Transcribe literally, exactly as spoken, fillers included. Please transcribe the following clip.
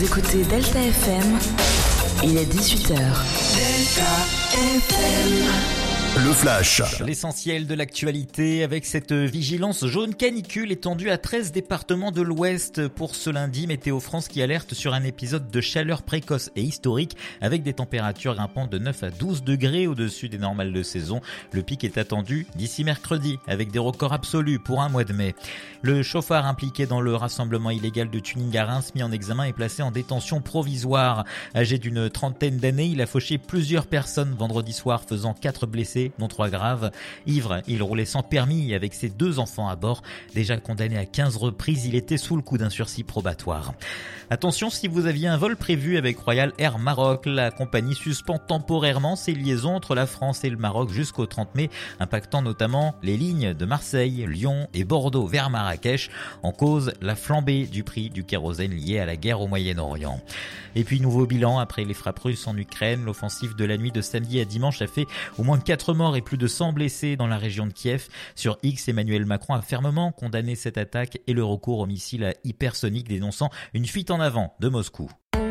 Écoutez Delta F M, il est dix-huit heures. Delta F M. Le Flash. L'essentiel de l'actualité avec cette vigilance jaune canicule étendue à treize départements de l'Ouest pour ce lundi. Météo France qui alerte sur un épisode de chaleur précoce et historique avec des températures grimpant de neuf à douze degrés au-dessus des normales de saison. Le pic est attendu d'ici mercredi avec des records absolus pour un mois de mai. Le chauffard impliqué dans le rassemblement illégal de tuning à Reims mis en examen est placé en détention provisoire. Âgé d'une trentaine d'années, il a fauché plusieurs personnes vendredi soir faisant quatre blessés, dont trois graves. Ivre, il roulait sans permis avec ses deux enfants à bord. Déjà condamné à quinze reprises, il était sous le coup d'un sursis probatoire. Attention, si vous aviez un vol prévu avec Royal Air Maroc, la compagnie suspend temporairement ses liaisons entre la France et le Maroc jusqu'au trente mai, impactant notamment les lignes de Marseille, Lyon et Bordeaux vers Marrakech. En cause, la flambée du prix du kérosène liée à la guerre au Moyen-Orient. Et puis, nouveau bilan après les frappes russes en Ukraine. L'offensive de la nuit de samedi à dimanche a fait au moins quatre morts et plus de cent blessés dans la région de Kiev. Sur X, Emmanuel Macron a fermement condamné cette attaque et le recours au missile hypersonique, dénonçant une fuite en avant de Moscou.